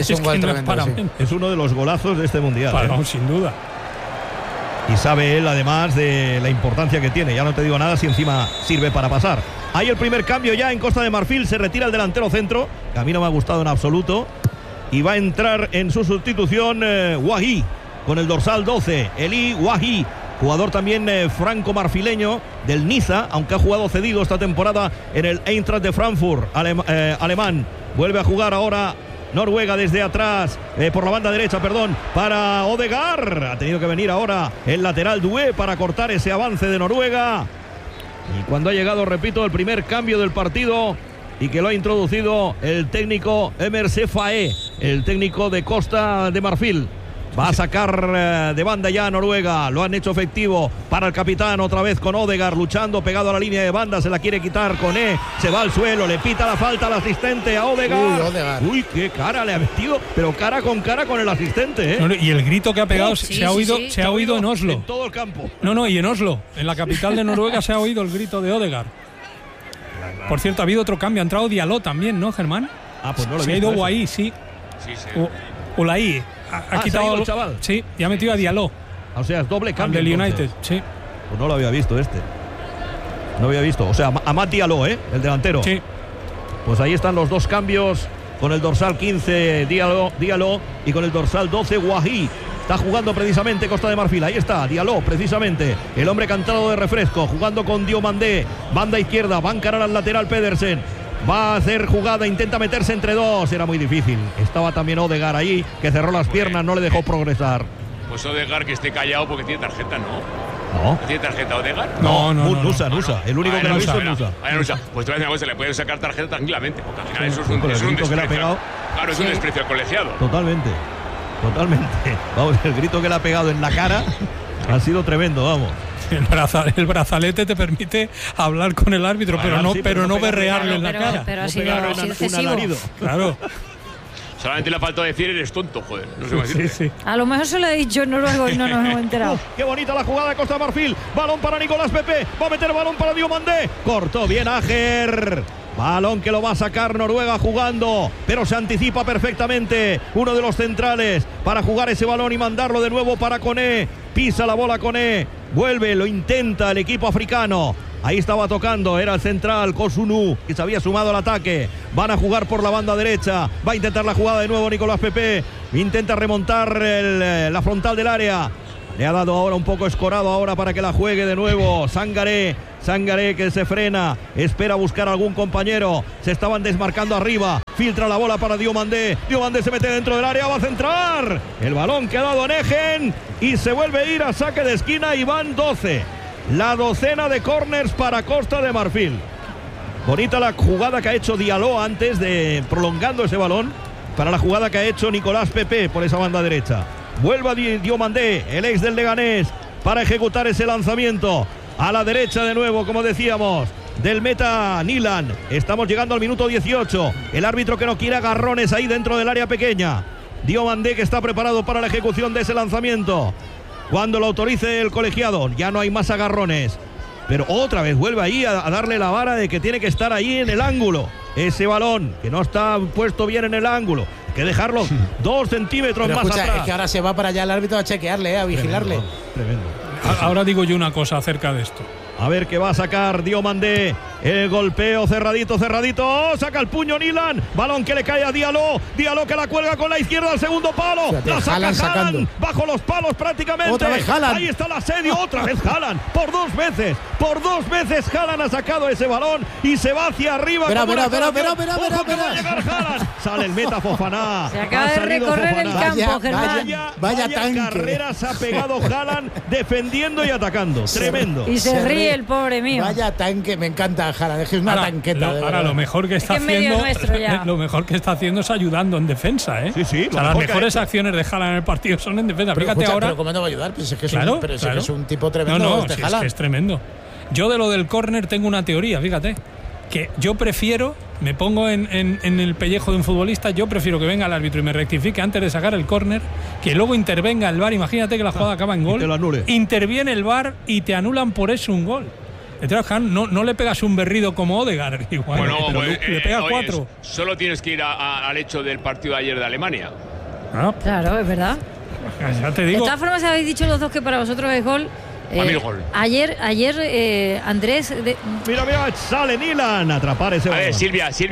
Es uno de los golazos de este mundial. Sin duda. Y sabe él además de la importancia que tiene. Ya no te digo nada si encima sirve para pasar. Hay el primer cambio ya en Costa de Marfil. Se retira el delantero centro, que a mí no me ha gustado en absoluto. Y va a entrar en su sustitución Wahi, con el dorsal 12, Eli Wahi, jugador también franco-marfileño del Niza, aunque ha jugado cedido esta temporada en el Eintracht de Frankfurt, alemán. Vuelve a jugar ahora Noruega desde atrás, por la banda derecha, para Odegaard. Ha tenido que venir ahora el lateral Doué para cortar ese avance de Noruega. Y cuando ha llegado, repito, el primer cambio del partido, y que lo ha introducido el técnico Emer Sefae, el técnico de Costa de Marfil. Va a sacar de banda ya a Noruega. Lo han hecho efectivo para el capitán, otra vez con Odegaard luchando pegado a la línea de banda. Se la quiere quitar con se va al suelo, le pita la falta al asistente a Odegaard. Uy, qué cara le ha metido, pero cara con el asistente, Y el grito que ha pegado se ha oído en Oslo. En todo el campo. Y en Oslo, en la capital de Noruega, se ha oído el grito de Odegaard. Por cierto, ha habido otro cambio. Ha entrado Diallo también, ¿no, Germán? Pues no lo he visto. Se ha ido Guaí, sí. Ulaí. Ha quitado el chaval. Sí, y ha metido a Diallo. O sea, es doble cambio. Del United, sí. Pues no lo había visto No había visto. O sea, a Matt Diallo, el delantero. Sí. Pues ahí están los dos cambios. Con el dorsal 15, Diallo, y con el dorsal 12, Wahi. Está jugando precisamente Costa de Marfil. Ahí está, Diallo, precisamente. El hombre cantado de refresco. Jugando con Diomandé. Banda izquierda. Va a encarar al lateral Pedersen. Va a hacer jugada. Intenta meterse entre dos. Era muy difícil. Estaba también Odegaard ahí, que cerró las piernas. No le dejó progresar. Pues Odegaard que esté callado porque tiene tarjeta, ¿no? ¿No? ¿Tiene tarjeta Odegaard? No. Nusa. El único que lo ha visto es Nusa. Pues te voy a decir una cosa, le pueden sacar tarjeta tranquilamente. Porque al final eso es un desprecio. Que le ha pegado. Claro, es un desprecio al colegiado. Totalmente. Vamos, el grito que le ha pegado en la cara ha sido tremendo, vamos. El brazalete te permite hablar con el árbitro, pero no berrearle en la cara. Pero ha sido excesivo. Claro. Solamente le ha faltado decir eres tonto, joder. No sé más decirte. A lo mejor se lo he dicho en noruego y no nos hemos enterado. Qué bonita la jugada de Costa de Marfil. Balón para Nicolás Pepe. Va a meter balón para Diomandé. Cortó bien Ager. Balón que lo va a sacar Noruega jugando, pero se anticipa perfectamente uno de los centrales para jugar ese balón y mandarlo de nuevo para Koné. Pisa la bola Koné, vuelve, lo intenta el equipo africano. Ahí estaba tocando, era el central Kosunu, que se había sumado al ataque. Van a jugar por la banda derecha. Va a intentar la jugada de nuevo Nicolás Pepe. Intenta remontar la frontal del área. Le ha dado ahora un poco escorado ahora para que la juegue de nuevo. Sangaré Sangaré que se frena, espera buscar a algún compañero. Se estaban desmarcando arriba. Filtra la bola para Diomandé. Diomandé se mete dentro del área, va a centrar. El balón que ha dado en Egen y se vuelve a ir a saque de esquina y van 12. La docena de córners para Costa de Marfil. Bonita la jugada que ha hecho Diallo antes de prolongando ese balón para la jugada que ha hecho Nicolás Pepe por esa banda derecha. Vuelve a Diomandé, el ex del Leganés, para ejecutar ese lanzamiento. A la derecha de nuevo, como decíamos, del meta Nilan. Estamos llegando al minuto 18. El árbitro que no quiere agarrones ahí dentro del área pequeña. Diomandé que está preparado para la ejecución de ese lanzamiento. Cuando lo autorice el colegiado, ya no hay más agarrones. Pero otra vez vuelve ahí a darle la vara de que tiene que estar ahí en el ángulo. Ese balón que no está puesto bien en el ángulo. Hay que dejarlo 2 centímetros pero más escucha, atrás. Es que ahora se va para allá el árbitro a chequearle, a vigilarle. Tremendo. Ahora digo yo una cosa acerca de esto. A ver qué va a sacar Diomandé. El golpeo cerradito. Oh, saca el puño Nilan. Balón que le cae a Diallo. Diallo que la cuelga con la izquierda al segundo palo. Fíjate, La saca Haaland bajo los palos prácticamente. Otra vez Haaland. Ahí está el asedio. Otra vez Haaland. Por 2 veces. Por 2 veces Haaland ha sacado ese balón y se va hacia arriba. Verá. Sale el meta Fofana. Se acaba de recorrer el campo, Germán. Vaya carreras ha pegado Haaland defendiendo y atacando. Tremendo. Y se ríe el pobre mío. Vaya tanque, me encanta Haaland. Es que es una tanqueta. Ahora lo mejor que está haciendo, lo mejor que está haciendo es ayudando en defensa, ¿eh? Sí. O sea, las mejores acciones de Haaland en el partido son en defensa. Pero, fíjate escucha, ahora. Pero cómo no va a ayudar, pues es que es, claro, que es un tipo tremendo. No, es que es tremendo. Yo de lo del córner tengo una teoría, fíjate. Que yo prefiero, me pongo en el pellejo de un futbolista, yo prefiero que venga el árbitro y me rectifique antes de sacar el córner, que luego intervenga el VAR. Imagínate que la jugada acaba en gol. Te lo anule. Interviene el VAR y te anulan por eso un gol. Entonces, no le pegas un berrido como Odegaard, igual. Bueno, le pegas 4. Solo tienes que ir al hecho del partido de ayer de Alemania. Claro, es verdad. Ya te digo. De todas formas, habéis dicho los dos que para vosotros es gol. Para mí el gol. Ayer Andrés. Mira, sale Nilan a atrapar ese balón. A ver, Silvia, si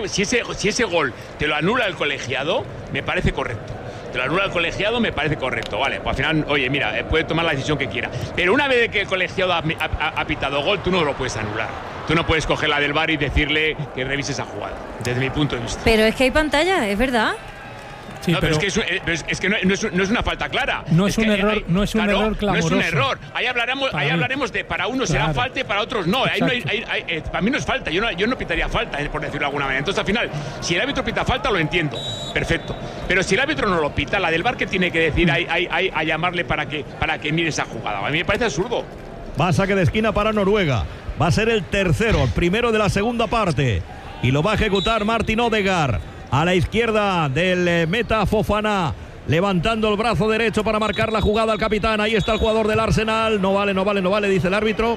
ese gol te lo anula el colegiado, me parece correcto. Te lo anula el colegiado, me parece correcto. Vale, pues al final, oye, mira, puede tomar la decisión que quiera. Pero una vez que el colegiado ha pitado gol, tú no lo puedes anular. Tú no puedes coger la del VAR y decirle que revise esa jugada, desde mi punto de vista. Pero es que hay pantalla, es verdad. Sí, pero es que no es una falta clara. No es un error clamoroso. No es un error. Ahí hablaremos de para unos será falta y para otros no. Para mí no es falta. Yo no pitaría falta, por decirlo de alguna manera. Entonces, al final, si el árbitro pita falta, lo entiendo. Perfecto. Pero si el árbitro no lo pita, la del VAR, ¿qué tiene que decir a llamarle para que mire esa jugada? A mí me parece absurdo. Va a saque de esquina para Noruega. Va a ser el tercero, el primero de la segunda parte. Y lo va a ejecutar Martin Odegaard. A la izquierda del meta Fofana, levantando el brazo derecho para marcar la jugada al capitán. Ahí está el jugador del Arsenal. No vale, dice el árbitro.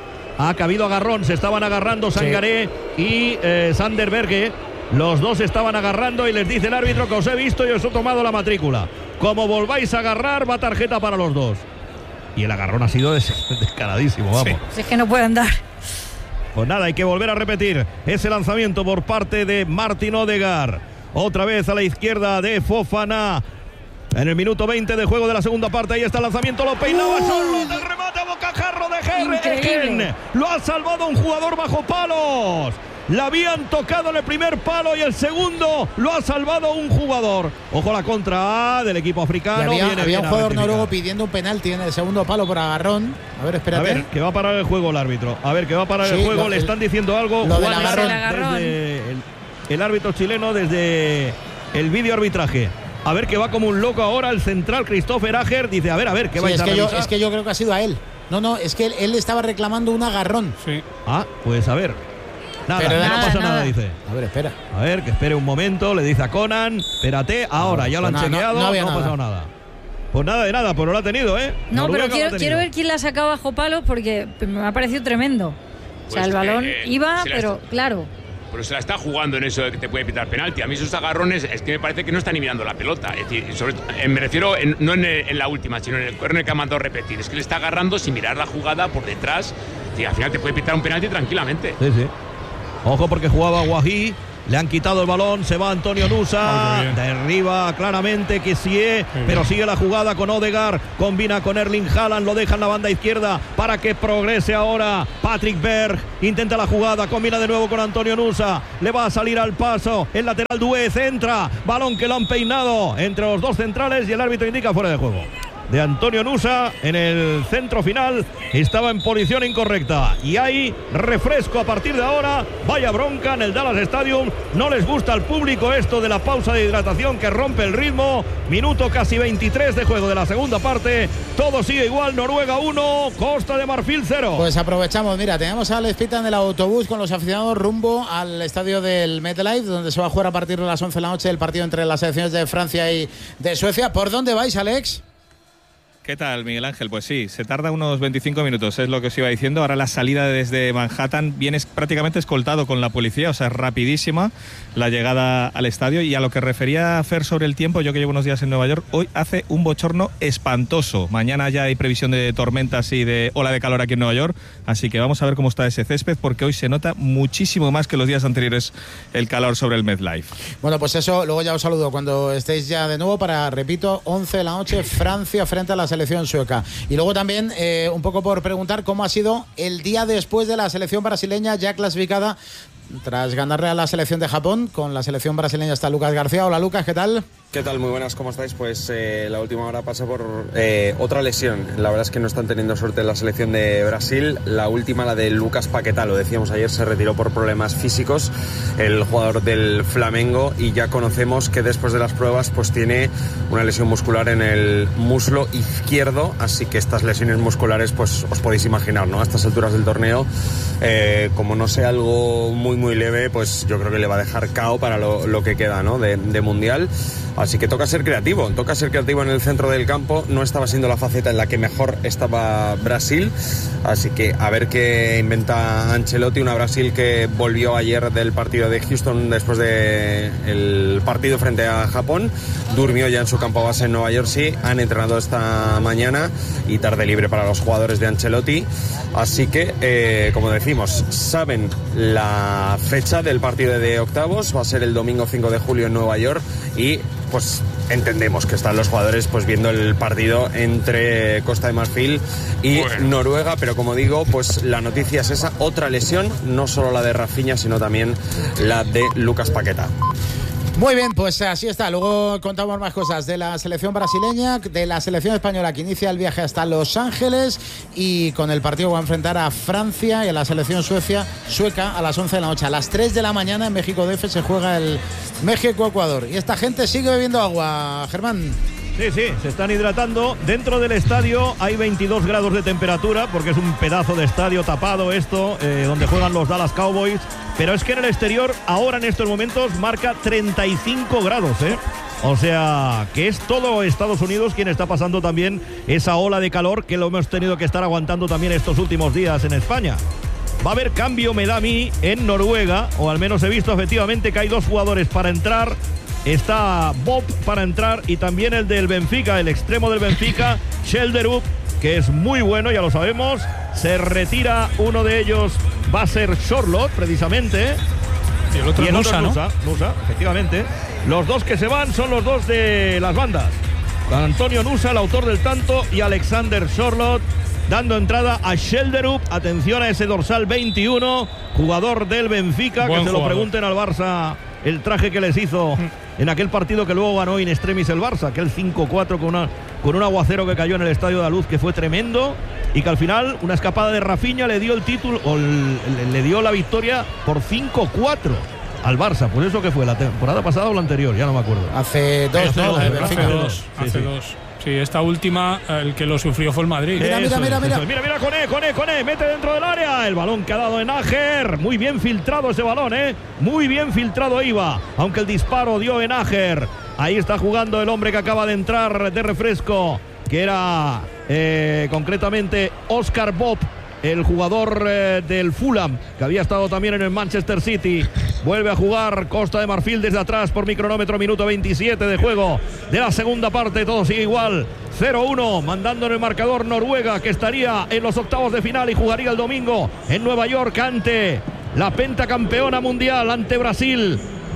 Ha cabido agarrón, se estaban agarrando Sangaré y Sander Berge. Los dos estaban agarrando y les dice el árbitro que os he visto y os he tomado la matrícula. Como volváis a agarrar, va tarjeta para los dos. Y el agarrón ha sido descaradísimo, vamos. Sí. Es que no pueden dar. Pues nada, hay que volver a repetir ese lanzamiento por parte de Martin Odegaard. Otra vez a la izquierda de Fofana. En el minuto 20 de juego de la segunda parte, ahí está el lanzamiento, lo peinaba solo, del remate a bocajarro de Egen. Lo ha salvado un jugador bajo palos. La habían tocado en el primer palo y el segundo lo ha salvado un jugador. Ojo a la contra del equipo africano. Había un jugador noruego pidiendo un penalti en el segundo palo por agarrón. A ver, espérate. A ver, que va a parar el juego el árbitro. el juego. Le están diciendo algo. Lo del agarrón. Desde el árbitro chileno desde el vídeo arbitraje. A ver, que va como un loco ahora el central Christopher Ager. Dice, a ver, ¿qué vais a revisar? Es que yo creo que ha sido a él. No, es que él estaba reclamando un agarrón. Sí. Pues a ver. No pasa nada, dice. A ver, espera. A ver, que espere un momento, le dice a Conan. Espérate, ahora ya lo han chequeado, no ha pasado nada. Pues nada de nada, pero lo ha tenido, ¿eh? No, pero quiero ver quién la sacaba bajo palos porque me ha parecido tremendo. O sea, el balón iba, pero claro. Pero se la está jugando en eso de que te puede pitar penalti. A mí esos agarrones es que me parece que no están ni mirando la pelota. Es decir, me refiero no en la última, sino en el córner que ha mandado repetir. Es que le está agarrando sin mirar la jugada por detrás. Y al final te puede pitar un penalti tranquilamente. Sí. Ojo porque jugaba Guají Le han quitado el balón, se va Antonio Nusa, derriba claramente Kessie, pero sigue la jugada con Odegaard, combina con Erling Haaland, lo deja en la banda izquierda para que progrese ahora Patrick Berg, intenta la jugada, combina de nuevo con Antonio Nusa, le va a salir al paso, el lateral Doué centra, balón que lo han peinado entre los dos centrales y el árbitro indica fuera de juego de Antonio Nusa en el centro final. Estaba en posición incorrecta y hay refresco a partir de ahora. Vaya bronca en el Dallas Stadium. No les gusta al público esto de la pausa de hidratación que rompe el ritmo. Minuto casi 23 de juego de la segunda parte. Todo sigue igual. Noruega 1, Costa de Marfil 0. Pues aprovechamos, mira, tenemos a Alex Pita en el autobús con los aficionados rumbo al estadio del MetLife, donde se va a jugar a partir de las 11 de la noche el partido entre las selecciones de Francia y de Suecia. ¿Por dónde vais, Alex? ¿Qué tal, Miguel Ángel? Pues sí, se tarda unos 25 minutos, es lo que os iba diciendo. Ahora la salida desde Manhattan viene prácticamente escoltado con la policía, o sea, es rapidísima la llegada al estadio. Y a lo que refería Fer sobre el tiempo, yo que llevo unos días en Nueva York, hoy hace un bochorno espantoso. Mañana ya hay previsión de tormentas y de ola de calor aquí en Nueva York, así que vamos a ver cómo está ese césped, porque hoy se nota muchísimo más que los días anteriores el calor sobre el MetLife. Bueno, pues eso, luego ya os saludo cuando estéis ya de nuevo para, repito, 11 de la noche, Francia frente a la selección sueca. Y luego también un poco por preguntar cómo ha sido el día después de la selección brasileña ya clasificada tras ganarle a la selección de Japón. Con la selección brasileña está Lucas García. Hola Lucas, ¿qué tal? ¿Qué tal? Muy buenas, ¿cómo estáis? Pues la última hora pasa por otra lesión. La verdad es que no están teniendo suerte en la selección de Brasil. La última, la de Lucas Paquetá, lo decíamos ayer, se retiró por problemas físicos, el jugador del Flamengo, y ya conocemos que después de las pruebas pues tiene una lesión muscular en el muslo izquierdo, así que estas lesiones musculares pues os podéis imaginar, ¿no? A estas alturas del torneo, como no sea algo muy leve, pues yo creo que le va a dejar KO para lo que queda, ¿no? de Mundial. Así que toca ser creativo en el centro del campo. No estaba siendo la faceta en la que mejor estaba Brasil, así que a ver qué inventa Ancelotti. Una Brasil que volvió ayer del partido de Houston después del partido frente a Japón, durmió ya en su campo base en Nueva Jersey, han entrenado esta mañana y tarde libre para los jugadores de Ancelotti, así que como decimos, saben la fecha del partido de octavos, va a ser el domingo 5 de julio en Nueva York, y pues entendemos que están los jugadores pues viendo el partido entre Costa de Marfil y Noruega, pero como digo, pues la noticia es esa, otra lesión, no solo la de Rafinha, sino también la de Lucas Paquetá. Muy bien, pues así está. Luego contamos más cosas de la selección brasileña, de la selección española que inicia el viaje hasta Los Ángeles, y con el partido va a enfrentar a Francia y a la selección sueca a las 11 de la noche. A las 3 de la mañana en México DF se juega el México-Ecuador. Y esta gente sigue bebiendo agua, Germán. Sí, se están hidratando. Dentro del estadio hay 22 grados de temperatura, porque es un pedazo de estadio tapado esto, donde juegan los Dallas Cowboys. Pero es que en el exterior, ahora en estos momentos, marca 35 grados, O sea, que es todo Estados Unidos quien está pasando también esa ola de calor que lo hemos tenido que estar aguantando también estos últimos días en España. Va a haber cambio, me da a mí, en Noruega, o al menos he visto efectivamente que hay dos jugadores para entrar. Está Bob para entrar y también el del Benfica, el extremo del Benfica, Schelderup, que es muy bueno, ya lo sabemos. Se retira uno de ellos, va a ser Charlotte, precisamente. Y el otro es Nusa, ¿no? Nusa, efectivamente. Los dos que se van son los dos de las bandas. Antonio Nusa, el autor del tanto, y Alexander Charlotte, dando entrada a Schelderup. Atención a ese dorsal 21, jugador del Benfica. Buen que se jugador. Lo pregunten al Barça el traje que les hizo en aquel partido que luego ganó in extremis el Barça, aquel 5-4 con un aguacero que cayó en el Estadio de la Luz, que fue tremendo, y que al final una escapada de Rafinha le dio el título, o le dio la victoria por 5-4 al Barça. Por eso que fue la temporada pasada o la anterior, ya no me acuerdo. Hace dos, ¿no? Hace dos. Sí, esta última, el que lo sufrió fue el Madrid. Mira, Koné, mete dentro del área. El balón que ha dado Enager. Muy bien filtrado ese balón, Muy bien filtrado iba. Aunque el disparo dio Enager. Ahí está jugando el hombre que acaba de entrar de refresco, que era concretamente Oscar Bob, el jugador del Fulham, que había estado también en el Manchester City. Vuelve a jugar Costa de Marfil desde atrás por micronómetro, minuto 27 de juego de la segunda parte. Todo sigue igual, 0-1, mandando en el marcador Noruega, que estaría en los octavos de final y jugaría el domingo en Nueva York ante la pentacampeona mundial, ante Brasil.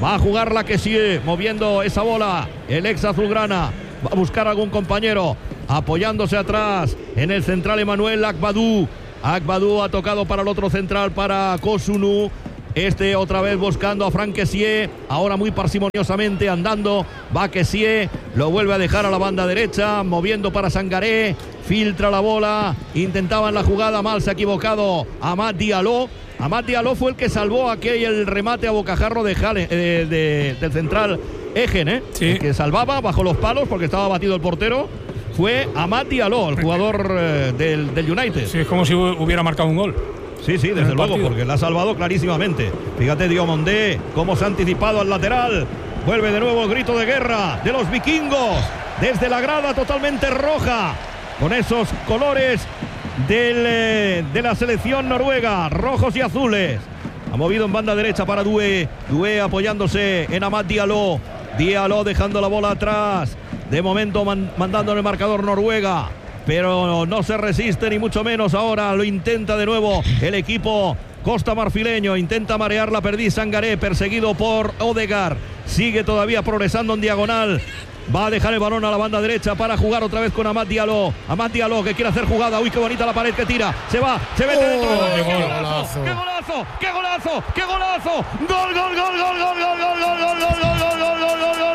Va a jugar la que sigue, moviendo esa bola. El ex azulgrana va a buscar algún compañero, apoyándose atrás en el central Emmanuel Agbadou. Agbadou ha tocado para el otro central, para Kosunu. Otra vez buscando a Franck Kessié, ahora muy parsimoniosamente andando, va Kessié, lo vuelve a dejar a la banda derecha, moviendo para Sangaré, filtra la bola, intentaba en la jugada, mal se ha equivocado Amad Diallo. Amad Diallo fue el que salvó aquel remate a bocajarro del central Egen, sí. El que salvaba bajo los palos porque estaba batido el portero. Fue Amad Diallo, el jugador del United. Sí, es como si hubiera marcado un gol. Sí, desde luego, porque la ha salvado clarísimamente. Fíjate Diomondé, cómo se ha anticipado al lateral. Vuelve de nuevo el grito de guerra de los vikingos. Desde la grada totalmente roja, con esos colores de la selección noruega, rojos y azules. Ha movido en banda derecha para Due. Due apoyándose en Amad Diallo. Diallo dejando la bola atrás. De momento mandando en el marcador Noruega. Pero no se resiste ni mucho menos. Ahora lo intenta de nuevo el equipo costa marfileño. Intenta marear la perdiz Sangaré, perseguido por Odegaard. Sigue todavía progresando en diagonal. Va a dejar el balón a la banda derecha para jugar otra vez con Amad Diallo. Amad Diallo que quiere hacer jugada. Uy, qué bonita la pared que tira. Se va, se mete dentro. ¡Qué golazo! ¡Qué golazo! ¡Qué golazo! ¡Qué golazo! ¡Gol, gol, gol, gol, gol, gol, gol, gol, gol, gol, gol, gol, gol, gol,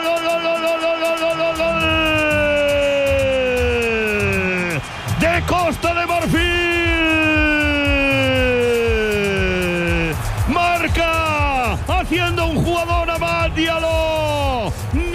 de Costa de Marfil! Marca haciendo un jugador Amad Diallo.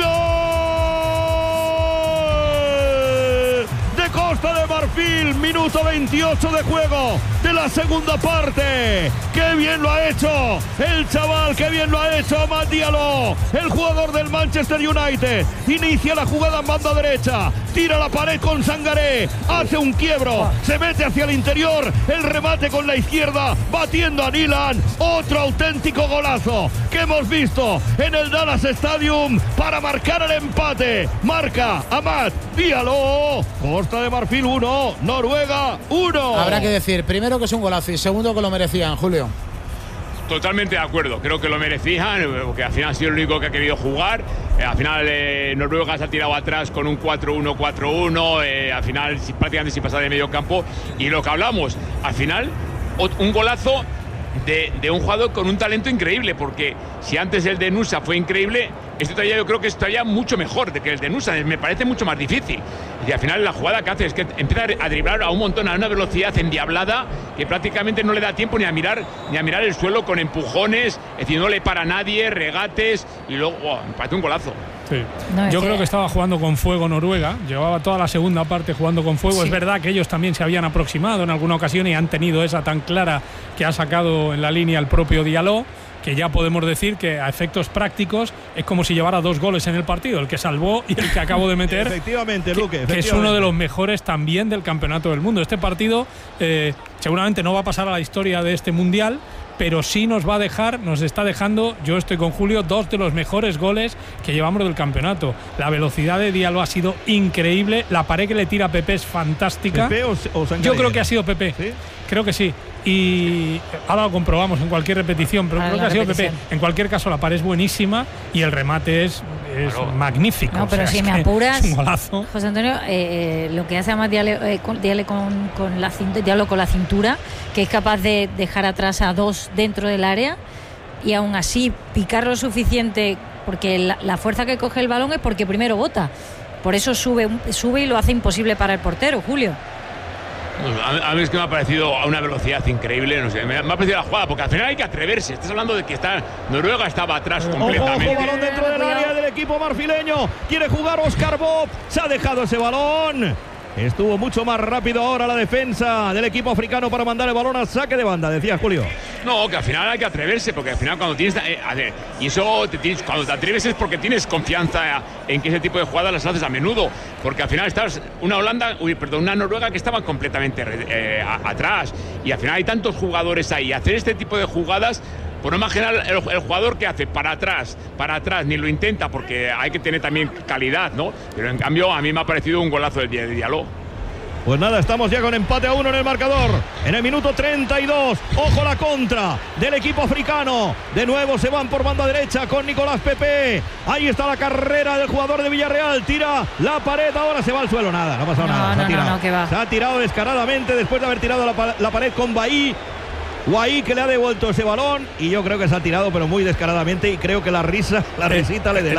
¡Gol! De Costa de Marfil, minuto 28 de juego de la segunda parte. ¡Qué bien lo ha hecho el chaval! ¡Qué bien lo ha hecho Amad Diallo! El jugador del Manchester United inicia la jugada en banda derecha, tira la pared con Sangaré, hace un quiebro, se mete hacia el interior, el remate con la izquierda, batiendo a Nilan. Otro auténtico golazo que hemos visto en el Dallas Stadium para marcar el empate. Marca Amad Diallo. Costa de Marfil 1, Noruega 1. Habrá que decir, primero que es un golazo y segundo que lo merecían, Julio. Totalmente de acuerdo, creo que lo merecían, porque al final ha sido el único que ha querido jugar. Al final Noruega se ha tirado atrás con un 4-1, 4-1, al final prácticamente sin pasar de medio campo. Y lo que hablamos, al final un golazo de un jugador con un talento increíble, porque si antes el de Nusa fue increíble, este todavía yo creo que es todavía mucho mejor de que el de Nusa, me parece mucho más difícil. Y al final la jugada que hace es que empieza a driblar a un montón a una velocidad endiablada que prácticamente no le da tiempo ni a mirar el suelo, con empujones, es decir, no le para a nadie, regates, y luego me parece un golazo. Sí. No, yo creo que estaba jugando con fuego Noruega, llevaba toda la segunda parte jugando con fuego. Sí. Es verdad que ellos también se habían aproximado en alguna ocasión y han tenido esa tan clara que ha sacado en la línea el propio Diallo, que ya podemos decir que a efectos prácticos es como si llevara 2 goles en el partido, el que salvó y el que acabo de meter. Efectivamente, Luque. Que es uno de los mejores también del campeonato del mundo. Este partido seguramente no va a pasar a la historia de este mundial, pero sí nos está dejando, yo estoy con Julio, 2 de los mejores goles que llevamos del campeonato. La velocidad de Diallo ha sido increíble, la pared que le tira Pepe es fantástica. ¿Pepe o Sangaré? Yo creo que ha sido Pepe. ¿Sí? Creo que sí. Y ahora lo comprobamos en cualquier repetición, pero creo que ha sido Pepe. En cualquier caso, la pared es buenísima y el remate es magnífico. No, pero si me apuras, es un golazo. José Antonio, lo que hace además Diallo con la cintura, que es capaz de dejar atrás a 2 dentro del área y aún así picar lo suficiente, porque la fuerza que coge el balón es porque primero bota. Por eso sube y lo hace imposible para el portero, Julio. A mí es que me ha parecido a una velocidad increíble, no sé, me ha parecido la jugada, porque al final hay que atreverse. Estás hablando de que Noruega estaba atrás completamente. Ojo, balón dentro del área del equipo marfileño. Quiere jugar Oscar Bob. Se ha dejado ese balón. Estuvo mucho más rápido ahora la defensa del equipo africano para mandar el balón al saque de banda, decía Julio. No, que al final hay que atreverse, porque al final cuando tienes... y eso, cuando te atreves es porque tienes confianza en que ese tipo de jugadas las haces a menudo, porque al final estás una Noruega que estaba completamente atrás, y al final hay tantos jugadores ahí. Hacer este tipo de jugadas, por no imaginar el jugador que hace para atrás, ni lo intenta, porque hay que tener también calidad, ¿no? Pero en cambio a mí me ha parecido un golazo del día de Diallo. Pues nada, estamos ya con empate a 1 en el marcador. En el minuto 32, ojo la contra del equipo africano. De nuevo se van por banda derecha con Nicolás Pepe. Ahí está la carrera del jugador de Villarreal. Tira la pared, ahora se va al suelo. Nada, no ha pasado nada. Que va. Se ha tirado descaradamente después de haber tirado la pared con Bahí. Guaí que le ha devuelto ese balón y yo creo que se ha tirado pero muy descaradamente y creo que la risita le